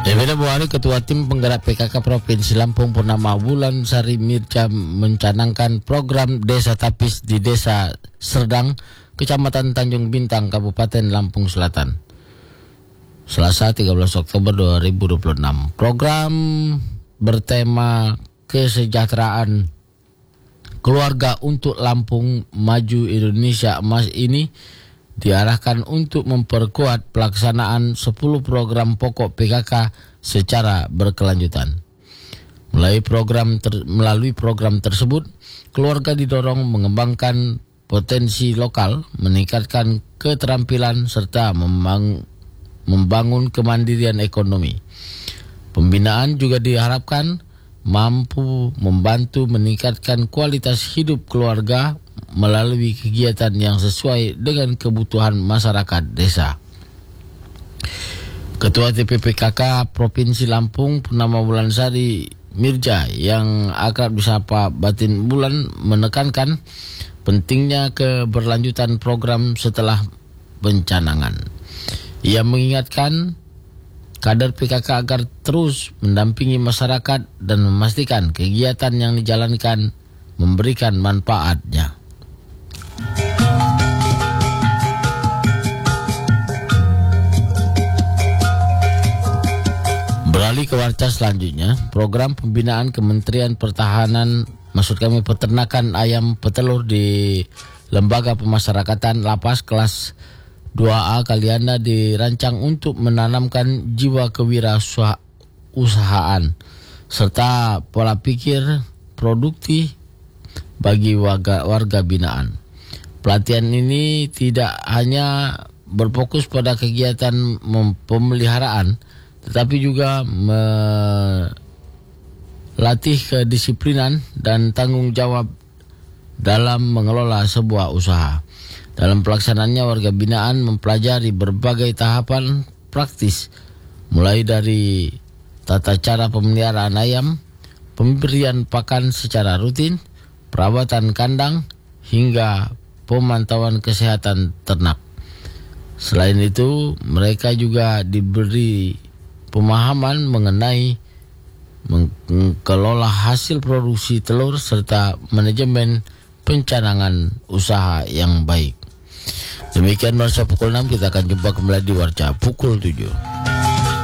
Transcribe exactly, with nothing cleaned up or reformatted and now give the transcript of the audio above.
Pada hari Ketua Tim Penggerak P K K Provinsi Lampung Purnama Wulan Sari Mirja mencanangkan program Desa Tapis di Desa Serdang, Kecamatan Tanjung Bintang, Kabupaten Lampung Selatan. Selasa tiga belas Oktober dua ribu dua puluh enam. Program bertema kesejahteraan keluarga untuk Lampung Maju Indonesia Emas ini diarahkan untuk memperkuat pelaksanaan sepuluh program pokok P K K secara berkelanjutan. Melalui program ter, melalui program tersebut, keluarga didorong mengembangkan potensi lokal, meningkatkan keterampilan serta memang, membangun kemandirian ekonomi. Pembinaan juga diharapkan mampu membantu meningkatkan kualitas hidup keluarga melalui kegiatan yang sesuai dengan kebutuhan masyarakat desa. Ketua T P P K K Provinsi Lampung Purnama Wulan Sari Mirja yang akrab disapa Batin Bulan menekankan pentingnya keberlanjutan program setelah pencanangan. Ia mengingatkan kader P K K agar terus mendampingi masyarakat dan memastikan kegiatan yang dijalankan memberikan manfaatnya. Beralih ke warta selanjutnya, program pembinaan Kementerian Pertahanan, maksud kami peternakan ayam petelur di Lembaga Pemasyarakatan Lapas kelas dua A Kalianda dirancang untuk menanamkan jiwa kewirausahaan serta pola pikir produktif bagi warga, warga binaan. Pelatihan ini tidak hanya berfokus pada kegiatan pemeliharaan, tetapi juga melatih kedisiplinan dan tanggung jawab dalam mengelola sebuah usaha. Dalam pelaksanaannya, warga binaan mempelajari berbagai tahapan praktis, mulai dari tata cara pemeliharaan ayam, pemberian pakan secara rutin, perawatan kandang, hingga pemantauan kesehatan ternak. Selain itu, mereka juga diberi pemahaman mengenai mengelola hasil produksi telur serta manajemen pencanangan usaha yang baik. Demikian Warsa Pukul enam, kita akan jumpa kembali di Warsa Pukul tujuh.